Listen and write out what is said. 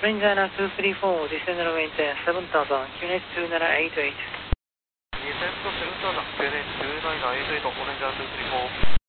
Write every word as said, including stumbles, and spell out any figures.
Fringiana two three four, descend and maintain seven thousand, Q N H two nine eight eight. Descend to seven thousand, Q N H two nine eight eight, Fringiana two three four.